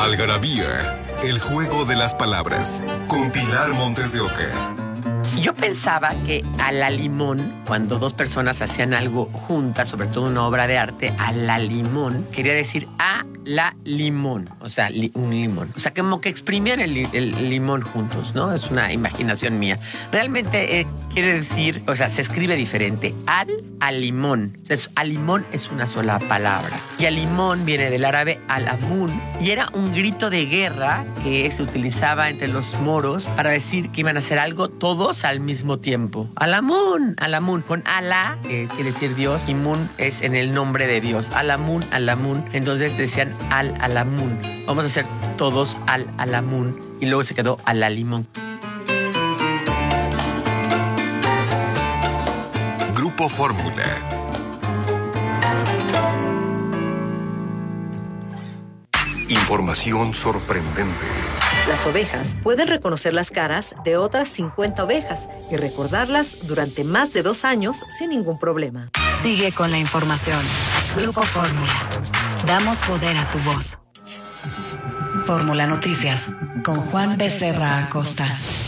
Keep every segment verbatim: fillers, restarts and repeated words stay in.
Algarabía, el juego de las palabras, con Pilar Montes de Oca. Yo pensaba que a la limón, cuando dos personas hacían algo juntas, sobre todo una obra de arte, a la limón, quería decir a la limón, o sea, li, un limón. O sea, como que exprimían el, el limón juntos, ¿no? Es una imaginación mía. Realmente eh, quiere decir, o sea, se escribe diferente. Al, a limón. O sea, es, a limón es una sola palabra. Y a limón viene del árabe al-amun, y era un grito de guerra que se utilizaba entre los moros para decir que iban a hacer algo todos al mismo tiempo. Al-amun, al-amun, con Alá, que quiere decir Dios, y Mun es en el nombre de Dios. Al-amun, al-amun. Entonces decían al-alamun. Vamos a hacer todos al-alamun. Y luego se quedó al-alimón. Grupo Fórmula. Información sorprendente. Las ovejas pueden reconocer las caras de otras cincuenta ovejas y recordarlas durante más de dos años sin ningún problema. Sigue con la información. Grupo Fórmula. Damos poder a tu voz. Fórmula Noticias con Juan Becerra Acosta.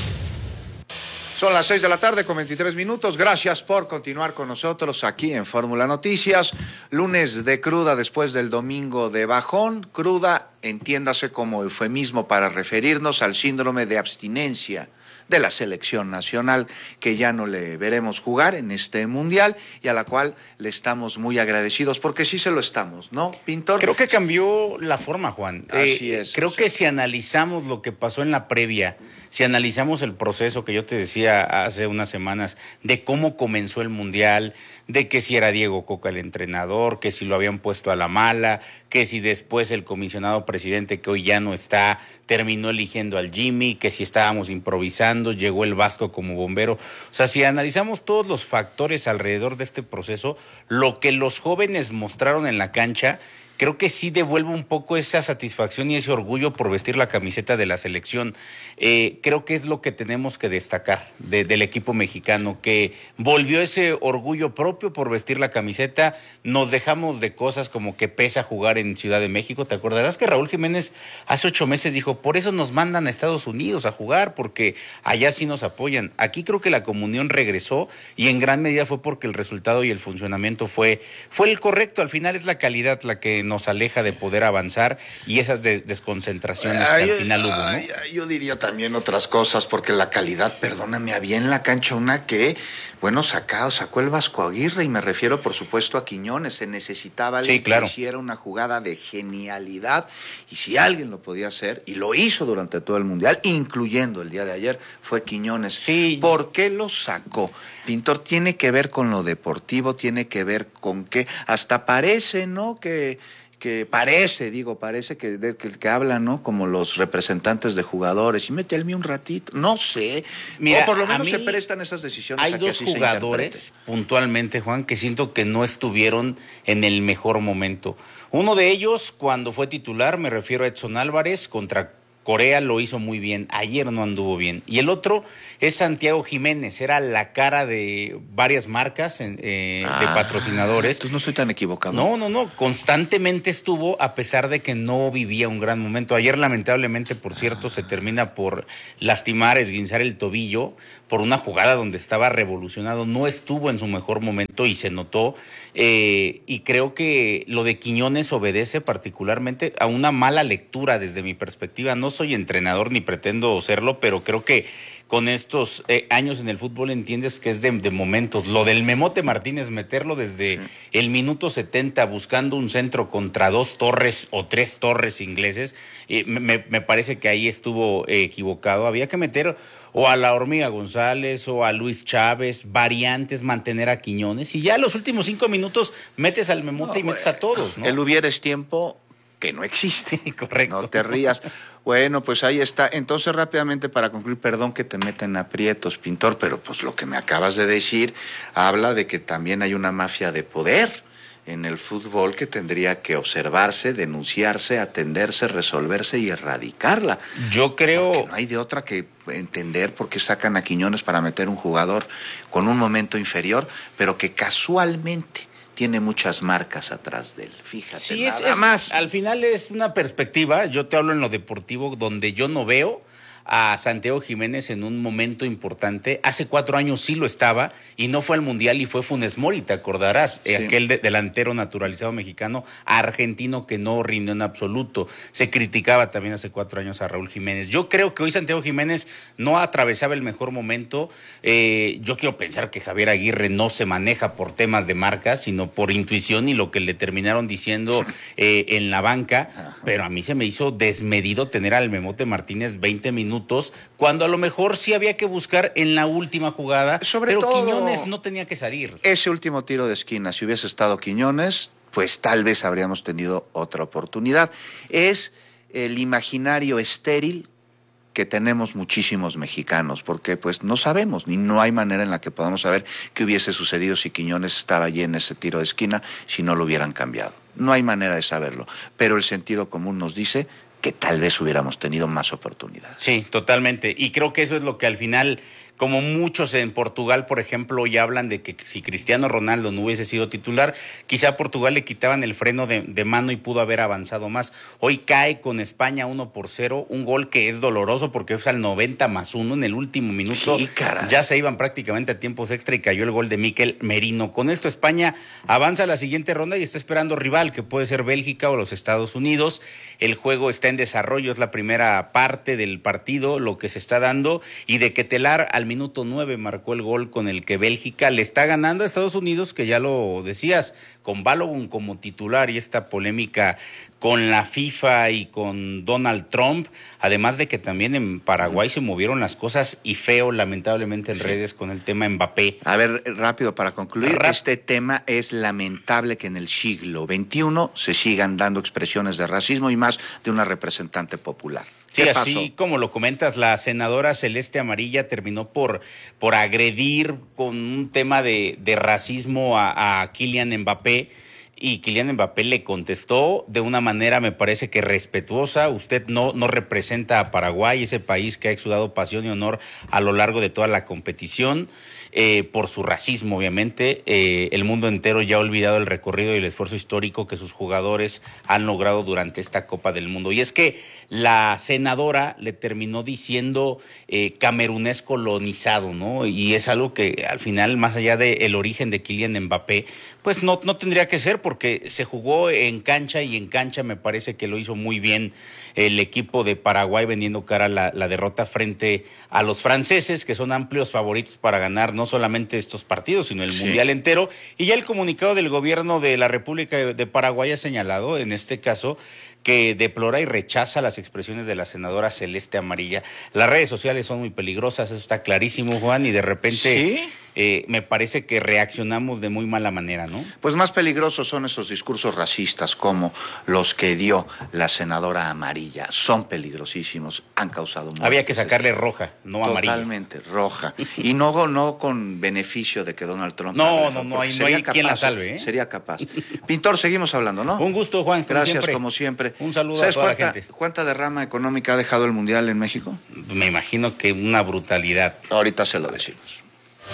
Son las seis de la tarde con veintitrés minutos. Gracias por continuar con nosotros aquí en Fórmula Noticias. Lunes de cruda después del domingo de bajón. Cruda, entiéndase como eufemismo para referirnos al síndrome de abstinencia de la selección nacional, que ya no le veremos jugar en este mundial y a la cual le estamos muy agradecidos, porque sí se lo estamos, ¿no, Pintor? Creo que cambió la forma, Juan. Así eh, es. Creo sí. que si analizamos lo que pasó en la previa, si analizamos el proceso que yo te decía hace unas semanas de cómo comenzó el mundial, de que si era Diego Coca el entrenador, que si lo habían puesto a la mala, que si después el comisionado presidente, que hoy ya no está, terminó eligiendo al Jimmy, que si estábamos improvisando, llegó el Vasco como bombero. O sea, si analizamos todos los factores alrededor de este proceso, lo que los jóvenes mostraron en la cancha, creo que sí devuelve un poco esa satisfacción y ese orgullo por vestir la camiseta de la selección. Eh, creo que es lo que tenemos que destacar de, del equipo mexicano, que volvió ese orgullo propio por vestir la camiseta. Nos dejamos de cosas como que pesa jugar en Ciudad de México. ¿Te acordarás que Raúl Jiménez hace ocho meses dijo, por eso nos mandan a Estados Unidos a jugar, porque allá sí nos apoyan? Aquí creo que la comunión regresó y en gran medida fue porque el resultado y el funcionamiento fue, fue el correcto. Al final es la calidad la que nos aleja de poder avanzar y esas de, desconcentraciones ay, que al final ay, hubo, ¿no? Ay, yo diría también otras cosas, porque la calidad, perdóname, había en la cancha una que, bueno, sacado, sacó el Vasco Aguirre, y me refiero por supuesto a Quiñones. Se necesitaba alguien sí, claro. que hiciera una jugada de genialidad, y si alguien lo podía hacer, y lo hizo durante todo el Mundial, incluyendo el día de ayer, fue Quiñones. Sí. ¿Por qué lo sacó? Pintor, tiene que ver con lo deportivo, tiene que ver con que hasta parece, ¿no?, que que parece, digo, parece que, de, que, que hablan, ¿no?, como los representantes de jugadores, y mete al mío un ratito, no sé. Mira, o por lo menos se prestan esas decisiones. Hay a que dos así jugadores, puntualmente, Juan, que siento que no estuvieron en el mejor momento. Uno de ellos, cuando fue titular, me refiero a Edson Álvarez, contra Corea lo hizo muy bien, ayer no anduvo bien. Y el otro es Santiago Jiménez, era la cara de varias marcas eh, ah, de patrocinadores. Entonces no estoy tan equivocado. No, no, no, constantemente estuvo a pesar de que no vivía un gran momento. Ayer lamentablemente, por cierto, ah. se termina por lastimar, esguinzar el tobillo por una jugada donde estaba revolucionado. No estuvo en su mejor momento y se notó. Eh, y creo que lo de Quiñones obedece particularmente a una mala lectura desde mi perspectiva. No soy entrenador ni pretendo serlo, pero creo que con estos eh, años en el fútbol entiendes que es de, de momentos. Lo del Memote Martínez, meterlo desde sí. el minuto setenta buscando un centro contra dos torres o tres torres ingleses, eh, me, me parece que ahí estuvo eh, equivocado. Había que meter o a la Hormiga González o a Luis Chávez, variantes, mantener a Quiñones, y ya los últimos cinco minutos metes al Memote no, y metes a todos, ¿no? El hubiera es tiempo que no existe. Correcto. No te rías. Bueno, pues ahí está. Entonces, rápidamente, para concluir, perdón que te meta en aprietos, Pintor, pero pues lo que me acabas de decir habla de que también hay una mafia de poder en el fútbol que tendría que observarse, denunciarse, atenderse, resolverse y erradicarla. Yo creo... Porque no hay de otra que entender por qué sacan a Quiñones para meter un jugador con un momento inferior, pero que casualmente tiene muchas marcas atrás de él. Fíjate, Sí, nada es, es- más. al final es una perspectiva. Yo te hablo en lo deportivo, donde yo no veo a Santiago Jiménez en un momento importante. Hace cuatro años sí lo estaba y no fue al Mundial y fue Funes Mori, te acordarás, Sí. eh, aquel de- delantero naturalizado mexicano argentino que no rindió en absoluto. Se criticaba también hace cuatro años a Raúl Jiménez. Yo creo que hoy Santiago Jiménez no atravesaba el mejor momento. Eh, yo quiero pensar que Javier Aguirre no se maneja por temas de marca, sino por intuición y lo que le terminaron diciendo eh, en la banca, pero a mí se me hizo desmedido tener al Memote Martínez veinte minutos, cuando a lo mejor sí había que buscar en la última jugada, Sobre pero todo- Quiñones no tenía que salir. Ese último tiro de esquina, si hubiese estado Quiñones, pues tal vez habríamos tenido otra oportunidad. Es el imaginario estéril que tenemos muchísimos mexicanos, porque pues no sabemos, ni no hay manera en la que podamos saber qué hubiese sucedido si Quiñones estaba allí en ese tiro de esquina, si no lo hubieran cambiado. No hay manera de saberlo, pero el sentido común nos dice que tal vez hubiéramos tenido más oportunidades. Sí, totalmente. Y creo que eso es lo que al final, como muchos en Portugal, por ejemplo, ya hablan de que si Cristiano Ronaldo no hubiese sido titular, quizá a Portugal le quitaban el freno de, de mano y pudo haber avanzado más. Hoy cae con España uno por cero, un gol que es doloroso porque es al noventa más uno en el último minuto. Sí, caray. Ya se iban prácticamente a tiempos extra y cayó el gol de Mikel Merino. Con esto España avanza a la siguiente ronda y está esperando rival, que puede ser Bélgica o los Estados Unidos. El juego está en desarrollo, es la primera parte del partido, lo que se está dando, y de Ketelar al minuto nueve marcó el gol con el que Bélgica le está ganando a Estados Unidos, que ya lo decías, con Balogun como titular y esta polémica con la FIFA y con Donald Trump, además de que también en Paraguay se movieron las cosas y feo, lamentablemente, en redes con el tema Mbappé. A ver, rápido para concluir, Rap- este tema es lamentable que en el siglo veintiuno se sigan dando expresiones de racismo y más de una representante popular. Sí, ¿Qué así pasó? como lo comentas, la senadora Celeste Amarilla terminó por, por agredir con un tema de, de racismo a, a Kylian Mbappé, y Kylian Mbappé le contestó de una manera, me parece que respetuosa. Usted no, no representa a Paraguay, ese país que ha exudado pasión y honor a lo largo de toda la competición. Eh, por su racismo, obviamente. Eh, el mundo entero ya ha olvidado el recorrido y el esfuerzo histórico que sus jugadores han logrado durante esta Copa del Mundo. Y es que la senadora le terminó diciendo eh, camerunés colonizado, ¿no? Y es algo que al final, más allá del origen de Kylian Mbappé, pues no, no tendría que ser, porque se jugó en cancha y en cancha me parece que lo hizo muy bien el equipo de Paraguay, vendiendo cara a la, la derrota frente a los franceses, que son amplios favoritos para ganar no solamente estos partidos, sino el Sí. mundial entero. Y ya el comunicado del gobierno de la República de Paraguay ha señalado, en este caso, que deplora y rechaza las expresiones de la senadora Celeste Amarilla. Las redes sociales son muy peligrosas, eso está clarísimo, Juan, y de repente ¿Sí? eh, me parece que reaccionamos de muy mala manera, ¿no? Pues más peligrosos son esos discursos racistas como los que dio la senadora Amarilla. Son peligrosísimos, han causado muertes. Había que sacarle roja, no amarilla. Totalmente, roja. Y no, no con beneficio de que Donald Trump... No, hable, no, no porque hay- no sería hay quien la salve, ¿eh? Sería capaz. Pintor, seguimos hablando, ¿no? Un gusto, Juan. como Gracias, siempre. como siempre. Un saludo a ¿Sabes toda cuánta, la gente. cuánta derrama económica ha dejado el Mundial en México? Me imagino que una brutalidad. Ahorita se lo decimos.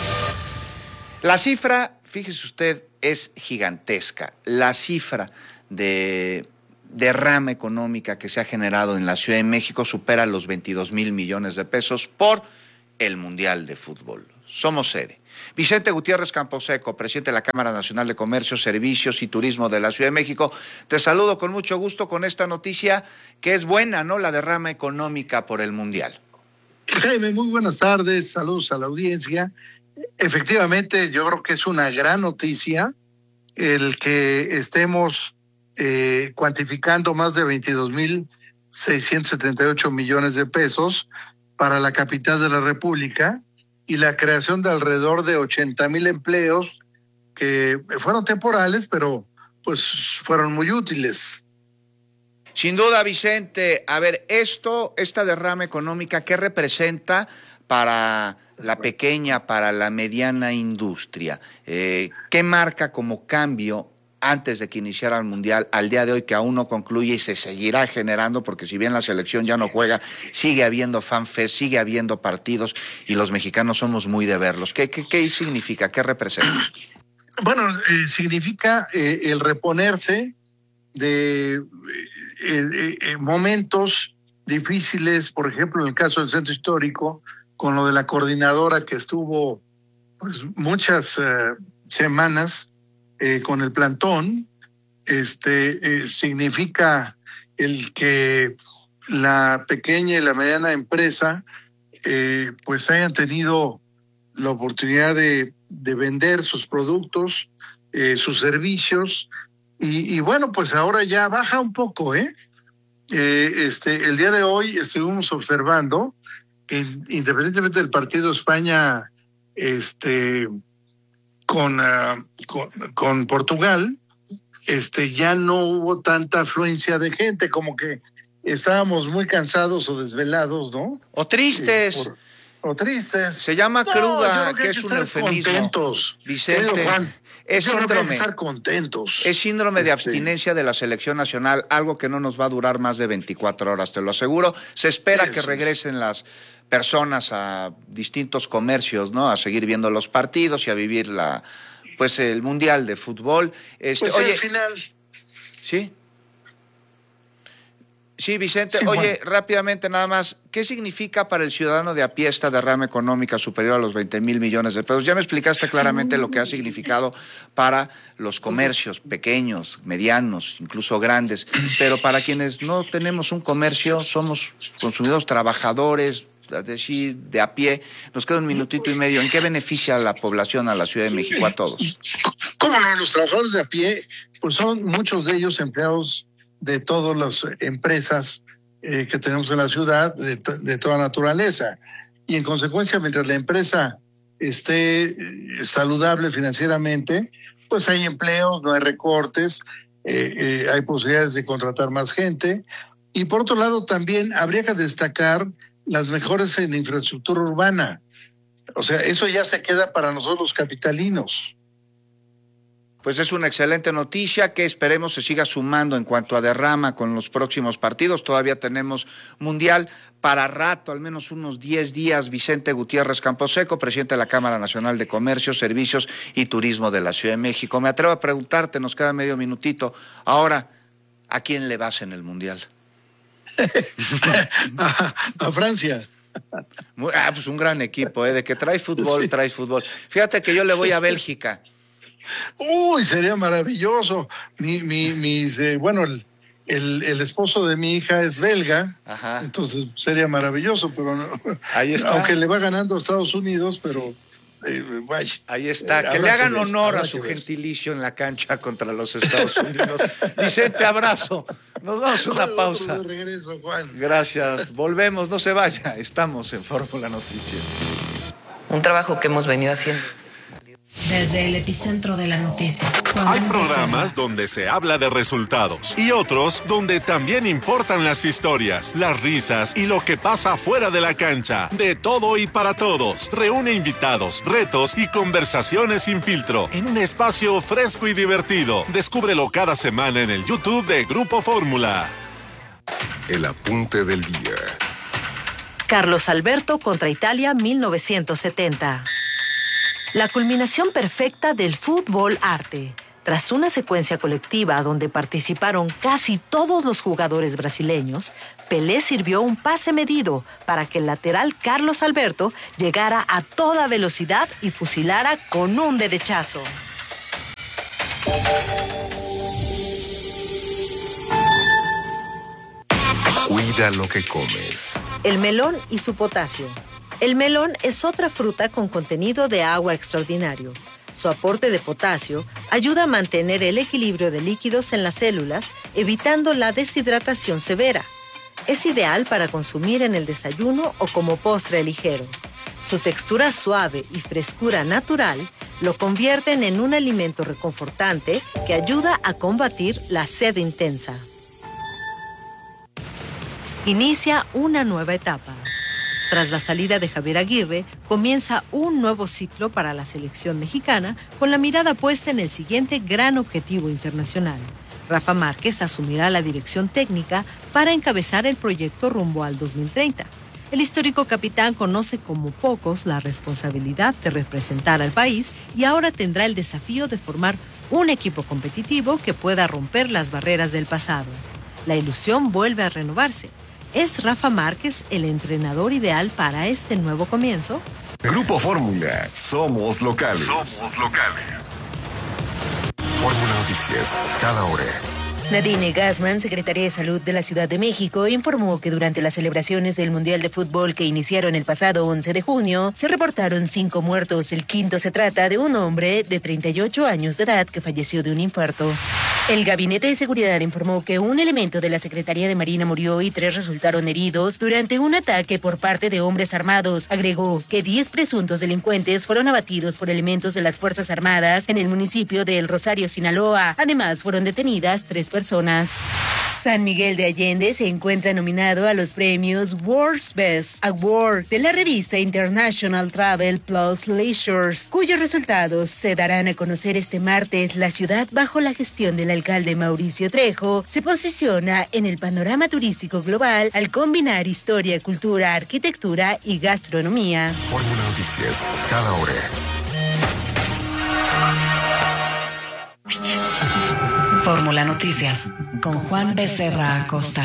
La cifra, fíjese usted, es gigantesca. La cifra de derrama económica que se ha generado en la Ciudad de México supera los veintidós mil millones de pesos por el Mundial de Fútbol. Somos sede. Vicente Gutiérrez Camposeco, presidente de la Cámara Nacional de Comercio, Servicios y Turismo de la Ciudad de México. Te saludo con mucho gusto con esta noticia que es buena, ¿no? La derrama económica por el Mundial. Jaime, muy buenas tardes, saludos a la audiencia. Efectivamente, yo creo que es una gran noticia el que estemos eh, cuantificando más de veintidós mil seiscientos setenta y ocho millones de pesos para la capital de la República y la creación de alrededor de ochenta mil empleos que fueron temporales, pero pues fueron muy útiles. Sin duda, Vicente, a ver, esto, esta derrama económica, ¿qué representa para la pequeña, para la mediana industria? Eh, ¿Qué marca como cambio antes de que iniciara el Mundial al día de hoy, que aún no concluye y se seguirá generando, porque si bien la selección ya no juega, sigue habiendo fanfest, sigue habiendo partidos y los mexicanos somos muy de verlos? ¿Qué, qué, qué significa? ¿Qué representa? Bueno, eh, significa eh, el reponerse de eh, eh, eh, momentos difíciles, por ejemplo, en el caso del centro histórico, con lo de la coordinadora que estuvo pues muchas eh, semanas eh, con el plantón. Este eh, significa el que la pequeña y la mediana empresa eh, pues hayan tenido la oportunidad de, de vender sus productos, eh, sus servicios, y, y bueno, pues ahora ya baja un poco, ¿eh? Eh, este, el día de hoy estuvimos observando que independientemente del partido España este, con, uh, con, con Portugal, este, ya no hubo tanta afluencia de gente, como que estábamos muy cansados o desvelados, ¿no? O tristes. Eh, por, o tristes. Se llama no, cruda, que, que es que un eufemismo. Contentos. Vicente, Juan, es yo creo que hay síndrome. que estar contentos. Es síndrome de Este. abstinencia de la selección nacional, algo que no nos va a durar más de veinticuatro horas, te lo aseguro. Se espera Eso que es. regresen las personas a distintos comercios, ¿no? A seguir viendo los partidos y a vivir la, pues el mundial de fútbol. Este, Pues oye, al final. ¿sí? Sí, Vicente, Sí, oye, Juan. rápidamente nada más, ¿qué significa para el ciudadano de a pie esta derrama económica superior a los veinte mil millones de pesos? Ya me explicaste claramente lo que ha significado para los comercios pequeños, medianos, incluso grandes, pero para quienes no tenemos un comercio, somos consumidores trabajadores, es decir, de a pie, nos queda un minutito y medio. ¿En qué beneficia a la población, a la Ciudad de México, a todos? ¿Cómo no? Los trabajadores de a pie, pues son muchos de ellos empleados de todas las empresas eh, que tenemos en la ciudad, de, de toda naturaleza. Y en consecuencia, mientras la empresa esté eh, saludable financieramente, pues hay empleos, no hay recortes, eh, eh, hay posibilidades de contratar más gente. Y por otro lado, también habría que destacar las mejoras en infraestructura urbana. O sea, eso ya se queda para nosotros los capitalinos. Pues es una excelente noticia que esperemos se siga sumando en cuanto a derrama con los próximos partidos. Todavía tenemos mundial para rato, al menos unos diez días. Vicente Gutiérrez Camposeco, presidente de la Cámara Nacional de Comercio, Servicios y Turismo de la Ciudad de México. Me atrevo a preguntarte, nos queda medio minutito. Ahora, ¿a quién le vas en el mundial? a, a Francia. Muy, ah, pues un gran equipo, ¿eh? De que trae fútbol, Sí. trae fútbol. Fíjate que yo le voy a Bélgica. Uy, sería maravilloso. Mi, mi, mis, eh, bueno, el, el, el esposo de mi hija es belga, Ajá. entonces sería maravilloso, pero no. Ahí está. Aunque le va ganando a Estados Unidos, pero eh, vaya. Ahí está, Eh, que le habrá hagan que ver, honor a habrá su que ver. gentilicio en la cancha contra los Estados Unidos. Vicente, abrazo. Nos vamos a una Vamos pausa. de regreso, Juan. Gracias. Volvemos, no se vaya. Estamos en Fórmula Noticias. Un trabajo que hemos venido haciendo. Desde el epicentro de la noticia. Hay programas donde se habla de resultados y otros donde también importan las historias, las risas y lo que pasa fuera de la cancha. De todo y para todos. Reúne invitados, retos y conversaciones sin filtro en un espacio fresco y divertido. Descúbrelo cada semana en el YouTube de Grupo Fórmula. El apunte del día. Carlos Alberto contra Italia mil novecientos setenta. La culminación perfecta del fútbol arte. Tras una secuencia colectiva donde participaron casi todos los jugadores brasileños, Pelé sirvió un pase medido para que el lateral Carlos Alberto llegara a toda velocidad y fusilara con un derechazo. Cuida lo que comes. El melón y su potasio. El melón es otra fruta con contenido de agua extraordinario. Su aporte de potasio ayuda a mantener el equilibrio de líquidos en las células, evitando la deshidratación severa. Es ideal para consumir en el desayuno o como postre ligero. Su textura suave y frescura natural lo convierten en un alimento reconfortante que ayuda a combatir la sed intensa. Inicia una nueva etapa. Tras la salida de Javier Aguirre, comienza un nuevo ciclo para la selección mexicana con la mirada puesta en el siguiente gran objetivo internacional. Rafa Márquez asumirá la dirección técnica para encabezar el proyecto rumbo al dos mil treinta. El histórico capitán conoce como pocos la responsabilidad de representar al país y ahora tendrá el desafío de formar un equipo competitivo que pueda romper las barreras del pasado. La ilusión vuelve a renovarse. ¿Es Rafa Márquez el entrenador ideal para este nuevo comienzo? Grupo Fórmula, somos locales. Somos locales. Fórmula Noticias, cada hora. Nadine Gassman, secretaria de Salud de la Ciudad de México, informó que durante las celebraciones del Mundial de Fútbol que iniciaron el pasado once de junio, se reportaron cinco muertos. El quinto se trata de un hombre de treinta y ocho años de edad que falleció de un infarto. El Gabinete de Seguridad informó que un elemento de la Secretaría de Marina murió y tres resultaron heridos durante un ataque por parte de hombres armados. Agregó que diez presuntos delincuentes fueron abatidos por elementos de las Fuerzas Armadas en el municipio de El Rosario, Sinaloa. Además, fueron detenidas tres personas. personas. San Miguel de Allende se encuentra nominado a los premios World's Best Award de la revista International Travel Plus Leisures, cuyos resultados se darán a conocer este martes. La ciudad, bajo la gestión del alcalde Mauricio Trejo, se posiciona en el panorama turístico global al combinar historia, cultura, arquitectura y gastronomía. Fórmula Noticias, cada hora. Fórmula Noticias, con Juan Becerra Acosta.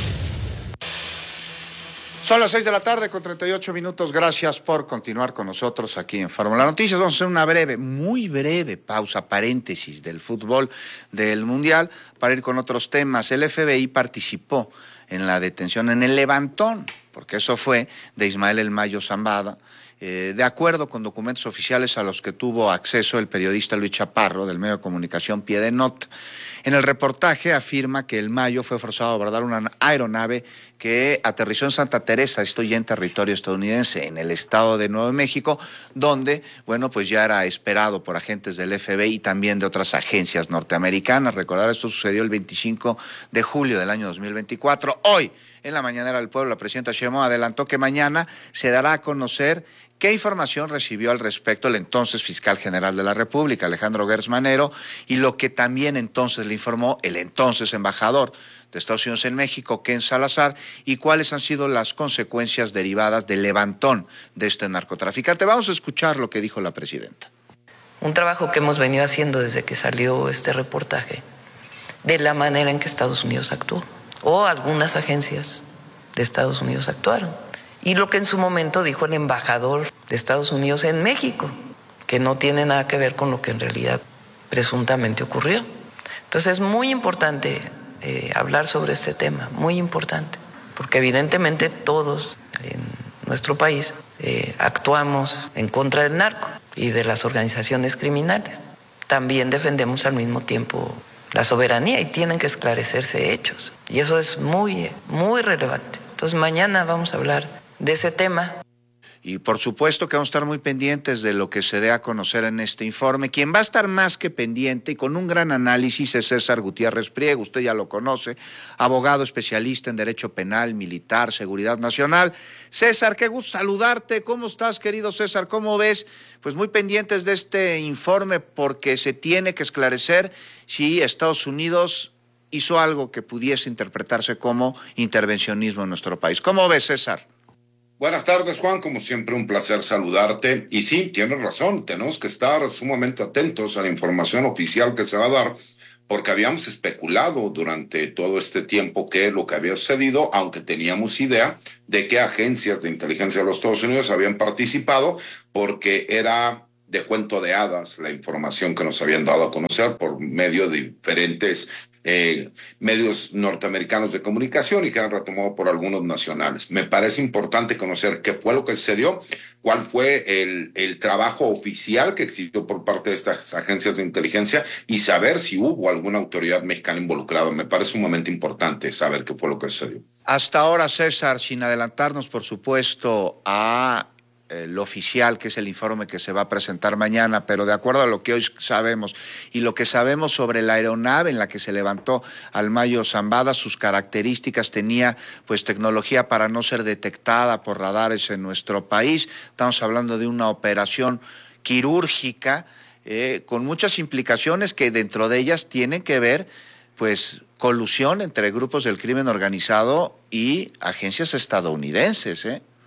Son las seis de la tarde con treinta y ocho minutos. Gracias por continuar con nosotros aquí en Fórmula Noticias. Vamos a hacer una breve, muy breve pausa, paréntesis del fútbol del Mundial para ir con otros temas. El F B I participó en la detención, en el levantón, porque eso fue de Ismael El Mayo Zambada, eh, de acuerdo con documentos oficiales a los que tuvo acceso el periodista Luis Chaparro del medio de comunicación Pie de Nota. En el reportaje afirma que El Mayo fue forzado a abordar una aeronave que aterrizó en Santa Teresa, esto ya en territorio estadounidense, en el estado de Nuevo México, donde, bueno, pues ya era esperado por agentes del F B I y también de otras agencias norteamericanas. Recordar, esto sucedió el veinticinco de julio del año dos mil veinticuatro. Hoy, en la mañanera del pueblo, la presidenta Sheinbaum adelantó que mañana se dará a conocer qué información recibió al respecto el entonces fiscal general de la República, Alejandro Gertz Manero, y lo que también entonces le informó el entonces embajador de Estados Unidos en México, Ken Salazar, y cuáles han sido las consecuencias derivadas del levantón de este narcotraficante. Vamos a escuchar lo que dijo la presidenta. Un trabajo que hemos venido haciendo desde que salió este reportaje, de la manera en que Estados Unidos actuó, o algunas agencias de Estados Unidos actuaron. Y lo que en su momento dijo el embajador de Estados Unidos en México, que no tiene nada que ver con lo que en realidad presuntamente ocurrió. Entonces es muy importante eh, hablar sobre este tema, muy importante, porque evidentemente todos en nuestro país eh, actuamos en contra del narco y de las organizaciones criminales. También defendemos al mismo tiempo la soberanía y tienen que esclarecerse hechos. Y eso es muy, muy relevante. Entonces mañana vamos a hablar de ese tema. Y por supuesto que vamos a estar muy pendientes de lo que se dé a conocer en este informe. Quien va a estar más que pendiente y con un gran análisis es César Gutiérrez Priego, usted ya lo conoce, abogado especialista en Derecho Penal, Militar, Seguridad Nacional. César, qué gusto saludarte. ¿Cómo estás, querido César? ¿Cómo ves? Pues muy pendientes de este informe porque se tiene que esclarecer si Estados Unidos hizo algo que pudiese interpretarse como intervencionismo en nuestro país. ¿Cómo ves, César? Buenas tardes, Juan. Como siempre, un placer saludarte. Y sí, tienes razón, tenemos que estar sumamente atentos a la información oficial que se va a dar, porque habíamos especulado durante todo este tiempo que lo que había sucedido, aunque teníamos idea de que agencias de inteligencia de los Estados Unidos habían participado, porque era de cuento de hadas la información que nos habían dado a conocer por medio de diferentes Eh, medios norteamericanos de comunicación y que han retomado por algunos nacionales. Me parece importante conocer qué fue lo que sucedió, cuál fue el, el trabajo oficial que existió por parte de estas agencias de inteligencia y saber si hubo alguna autoridad mexicana involucrada. Me parece sumamente importante saber qué fue lo que sucedió. Hasta ahora, César, sin adelantarnos, por supuesto, a lo oficial, que es el informe que se va a presentar mañana, pero de acuerdo a lo que hoy sabemos y lo que sabemos sobre la aeronave en la que se levantó Al Mayo Zambada, sus características, tenía pues tecnología para no ser detectada por radares en nuestro país. Estamos hablando de una operación quirúrgica eh, con muchas implicaciones que dentro de ellas tienen que ver pues colusión entre grupos del crimen organizado y agencias estadounidenses, ¿eh?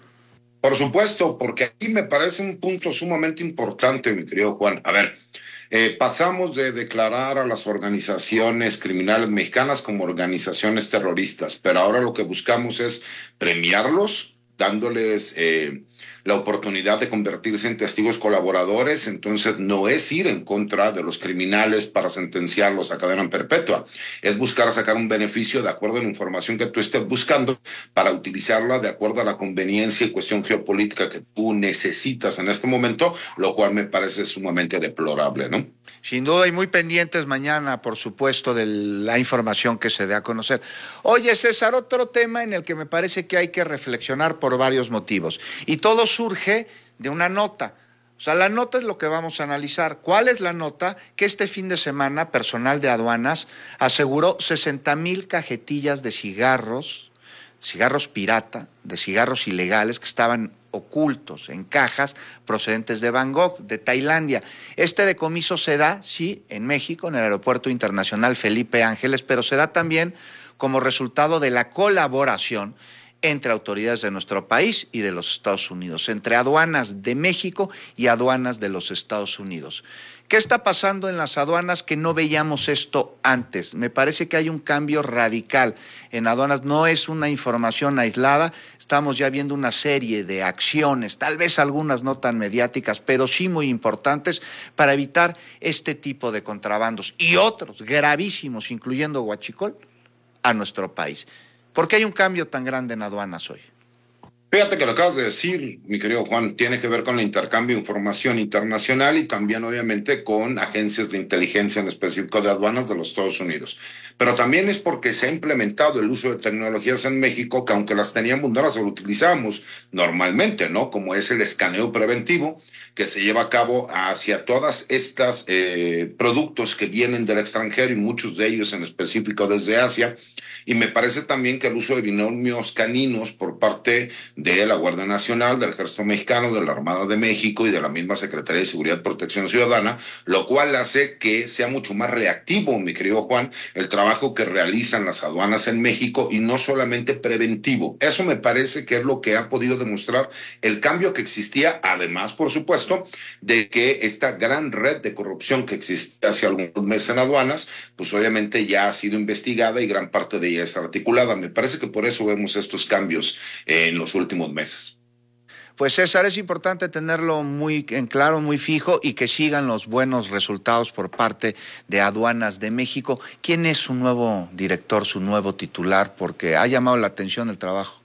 Por supuesto, porque aquí me parece un punto sumamente importante, mi querido Juan. A ver, eh, pasamos de declarar a las organizaciones criminales mexicanas como organizaciones terroristas, pero ahora lo que buscamos es premiarlos, dándoles eh, la oportunidad de convertirse en testigos colaboradores. Entonces no es ir en contra de los criminales para sentenciarlos a cadena perpetua, es buscar sacar un beneficio de acuerdo a la información que tú estés buscando para utilizarla de acuerdo a la conveniencia y cuestión geopolítica que tú necesitas en este momento, lo cual me parece sumamente deplorable, ¿no? Sin duda, y muy pendientes mañana, por supuesto, de la información que se dé a conocer. Oye, César, otro tema en el que me parece que hay que reflexionar por varios motivos. Y todo surge de una nota. O sea, la nota es lo que vamos a analizar. ¿Cuál es la nota? Que este fin de semana, personal de aduanas aseguró sesenta mil cajetillas de cigarros, cigarros pirata, de cigarros ilegales que estaban ocultos en cajas procedentes de Bangkok, de Tailandia. Este decomiso se da, sí, en México, en el Aeropuerto Internacional Felipe Ángeles, pero se da también como resultado de la colaboración entre autoridades de nuestro país y de los Estados Unidos, entre aduanas de México y aduanas de los Estados Unidos. ¿Qué está pasando en las aduanas que no veíamos esto antes? Me parece que hay un cambio radical en aduanas, no es una información aislada, estamos ya viendo una serie de acciones, tal vez algunas no tan mediáticas, pero sí muy importantes para evitar este tipo de contrabandos y otros gravísimos, incluyendo huachicol, a nuestro país. ¿Por qué hay un cambio tan grande en aduanas hoy? Fíjate que lo acabas de decir, mi querido Juan, tiene que ver con el intercambio de información internacional y también obviamente con agencias de inteligencia en específico de aduanas de los Estados Unidos. Pero también es porque se ha implementado el uso de tecnologías en México que aunque las teníamos no las utilizamos normalmente, ¿no? Como es el escaneo preventivo que se lleva a cabo hacia todas estas eh, productos que vienen del extranjero y muchos de ellos en específico desde Asia. Y me parece también que el uso de binomios caninos por parte de la Guardia Nacional, del Ejército Mexicano, de la Armada de México y de la misma Secretaría de Seguridad y Protección Ciudadana, lo cual hace que sea mucho más reactivo, mi querido Juan, el trabajo que realizan las aduanas en México y no solamente preventivo. Eso me parece que es lo que ha podido demostrar el cambio que existía, además, por supuesto, de que esta gran red de corrupción que existía hace algunos meses en aduanas, pues obviamente ya ha sido investigada y gran parte de ella es articulada. Me parece que por eso vemos estos cambios eh, en los últimos meses. Pues César, es importante tenerlo muy en claro, muy fijo y que sigan los buenos resultados por parte de Aduanas de México. ¿Quién es su nuevo director, su nuevo titular? Porque ha llamado la atención el trabajo.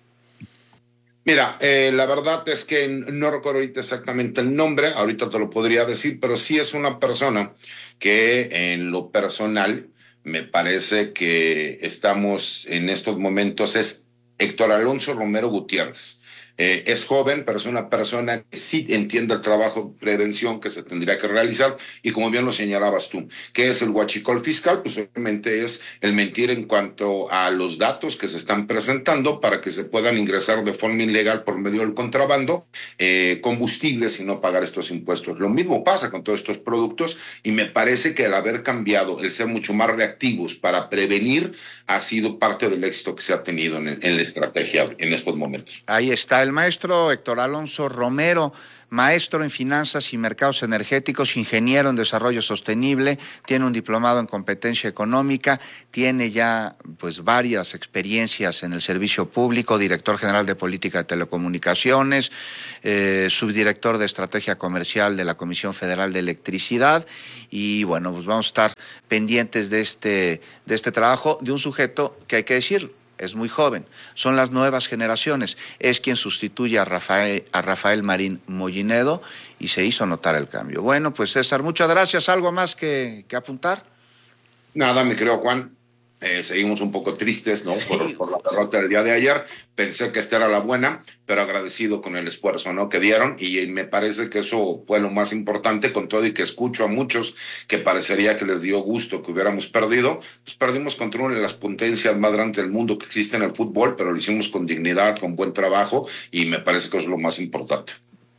Mira, eh, la verdad es que no recuerdo ahorita exactamente el nombre, ahorita te lo podría decir, pero sí es una persona que en lo personal me parece que estamos en estos momentos, es Héctor Alonso Romero Gutiérrez. Eh, es joven, pero es una persona que sí entiende el trabajo de prevención que se tendría que realizar y como bien lo señalabas tú, ¿qué es el huachicol fiscal? Pues obviamente es el mentir en cuanto a los datos que se están presentando para que se puedan ingresar de forma ilegal por medio del contrabando eh, combustibles y no pagar estos impuestos. Lo mismo pasa con todos estos productos y me parece que el haber cambiado, el ser mucho más reactivos para prevenir ha sido parte del éxito que se ha tenido en, en la estrategia en estos momentos. Ahí está el maestro Héctor Alonso Romero, maestro en finanzas y mercados energéticos, ingeniero en desarrollo sostenible, tiene un diplomado en competencia económica, tiene ya pues varias experiencias en el servicio público, director general de política de telecomunicaciones, eh, subdirector de estrategia comercial de la Comisión Federal de Electricidad y bueno, pues vamos a estar pendientes de este, de este trabajo de un sujeto que hay que decir, es muy joven, son las nuevas generaciones, es quien sustituye a Rafael, a Rafael Marín Mollinedo y se hizo notar el cambio. Bueno, pues César, muchas gracias. ¿Algo más que, que apuntar? Nada, mi querido Juan. Eh, seguimos un poco tristes, ¿no? Por, por la derrota del día de ayer. Pensé que esta era la buena, pero agradecido con el esfuerzo, ¿no? Que dieron y me parece que eso fue lo más importante con todo y que escucho a muchos que parecería que les dio gusto que hubiéramos perdido. Pues perdimos contra una de las potencias más grandes del mundo que existe en el fútbol, pero lo hicimos con dignidad, con buen trabajo y me parece que eso es lo más importante.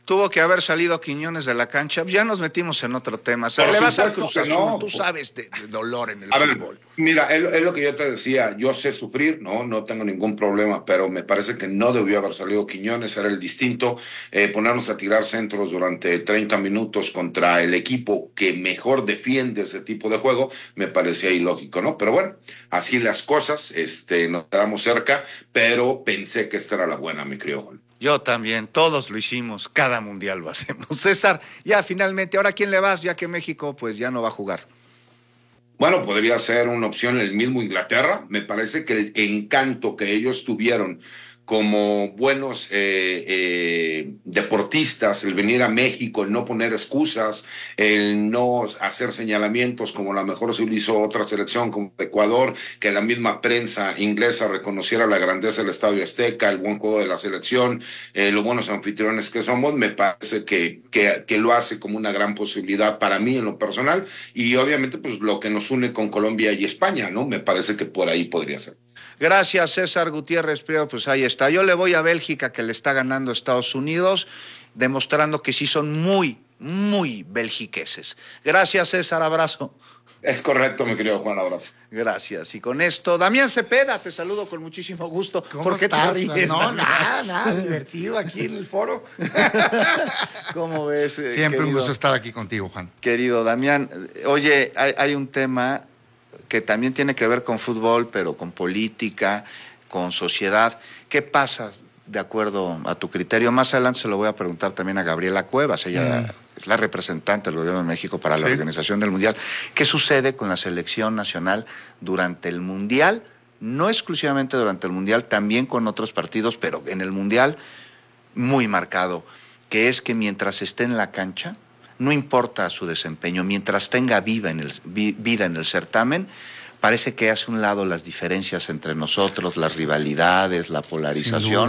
Tuvo que haber salido Quiñones de la cancha. Ya nos metimos en otro tema. O sea, Por le vas al supuesto Cruz que Azul. no. Tú sabes de, de dolor en el A ver, fútbol. mira, es, es lo que yo te decía. Yo sé sufrir, no, no tengo ningún problema, pero me parece que no debió haber salido Quiñones. Era el distinto. Eh, ponernos a tirar centros durante treinta minutos contra el equipo que mejor defiende ese tipo de juego, me parecía ilógico, ¿no? Pero bueno, así las cosas. Este, nos quedamos cerca, pero pensé que esta era la buena, mi querido Juan. Yo también, todos lo hicimos, cada mundial lo hacemos. César, ya finalmente, ¿ahora quién le vas? Ya que México pues ya no va a jugar. Bueno, podría ser una opción el mismo Inglaterra. Me parece que el encanto que ellos tuvieron como buenos eh, eh, deportistas, el venir a México, el no poner excusas, el no hacer señalamientos como a lo mejor se lo hizo otra selección como Ecuador, que la misma prensa inglesa reconociera la grandeza del Estadio Azteca, el buen juego de la selección, eh, los buenos anfitriones que somos, me parece que, que, que lo hace como una gran posibilidad para mí en lo personal, y obviamente pues lo que nos une con Colombia y España, ¿no? Me parece que por ahí podría ser. Gracias, César Gutiérrez Priego, pues ahí está. Yo le voy a Bélgica, que le está ganando a Estados Unidos, demostrando que sí son muy, muy belgiqueses. Gracias, César, abrazo. Es correcto, mi querido Juan, abrazo. Gracias. Y con esto, Damián Cepeda, te saludo con muchísimo gusto. ¿Cómo ¿Por qué estás? te ríes, No, Damián? nada, nada, divertido aquí en el foro. ¿Cómo ves? eh, Siempre querido, un gusto estar aquí contigo, Juan. Querido Damián, oye, hay, hay un tema que también tiene que ver con fútbol, pero con política, con sociedad. ¿Qué pasa de acuerdo a tu criterio? Más adelante se lo voy a preguntar también a Gabriela Cuevas, ella mm. es la representante del Gobierno de México para sí. la organización del Mundial. ¿Qué sucede con la selección nacional durante el Mundial? No exclusivamente durante el Mundial, también con otros partidos, pero en el Mundial muy marcado, que es que mientras esté en la cancha, no importa su desempeño, mientras tenga viva en el, vi, vida en el certamen, parece que hace un lado las diferencias entre nosotros, las rivalidades, la polarización,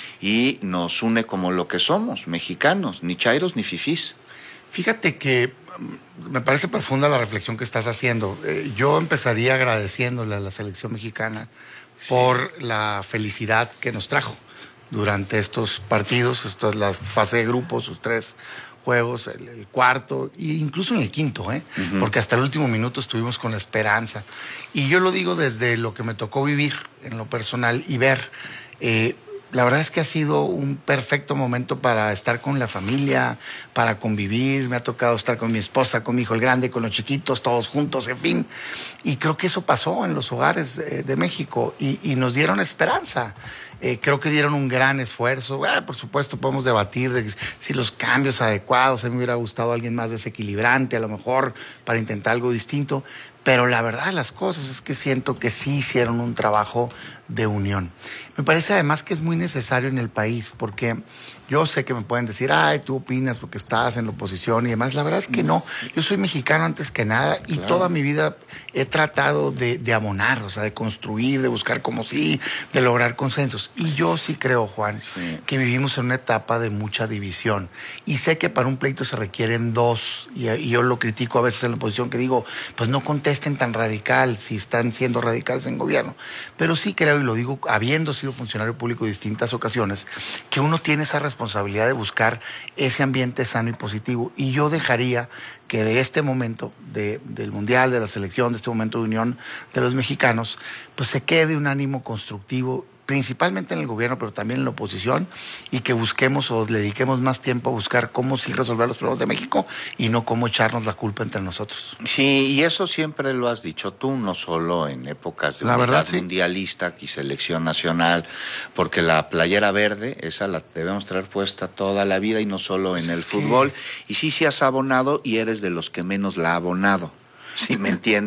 y nos une como lo que somos, mexicanos, ni chairos ni fifís. Fíjate que me parece profunda la reflexión que estás haciendo. Eh, yo empezaría agradeciéndole a la selección mexicana sí. por la felicidad que nos trajo durante estos partidos, esta es la fase de grupos, sus tres juegos, el, el cuarto e incluso en el quinto, ¿eh? Uh-huh. Porque hasta el último minuto estuvimos con la esperanza. Y yo lo digo desde lo que me tocó vivir en lo personal y ver. Eh, la verdad es que ha sido un perfecto momento para estar con la familia, para convivir. Me ha tocado estar con mi esposa, con mi hijo el grande, con los chiquitos, todos juntos, en fin. Y creo que eso pasó en los hogares eh, de México y, y nos dieron esperanza. Eh, creo que dieron un gran esfuerzo. Eh, por supuesto, podemos debatir de si los cambios adecuados, a mí me hubiera gustado alguien más desequilibrante, a lo mejor, para intentar algo distinto. Pero la verdad de las cosas es que siento que sí hicieron un trabajo de unión. Me parece además que es muy necesario en el país, porque yo sé que me pueden decir, ay, tú opinas porque estás en la oposición y demás. La verdad es que no. Yo soy mexicano antes que nada y claro. toda mi vida he tratado de, de abonar, o sea, de construir, de buscar como sí, de lograr consensos. Y yo sí creo, Juan, sí. que vivimos en una etapa de mucha división. Y sé que para un pleito se requieren dos, y, y yo lo critico a veces en la oposición, que digo, pues no contesten tan radical si están siendo radicales en gobierno. Pero sí creo, y lo digo habiendo sido funcionario público en distintas ocasiones, que uno tiene esa responsabilidad de buscar ese ambiente sano y positivo. Y yo dejaría que de este momento de, del Mundial, de la selección, de este momento de unión de los mexicanos, pues se quede un ánimo constructivo, principalmente en el gobierno, pero también en la oposición, y que busquemos o le dediquemos más tiempo a buscar cómo sí resolver los problemas de México y no cómo echarnos la culpa entre nosotros. Sí, y eso siempre lo has dicho tú, no solo en épocas de la unidad verdad, sí. mundialista y selección nacional, porque la playera verde, esa la debemos traer puesta toda la vida y no solo en el sí. fútbol. Y sí, sí has abonado y eres de los que menos la ha abonado, si me entiendes.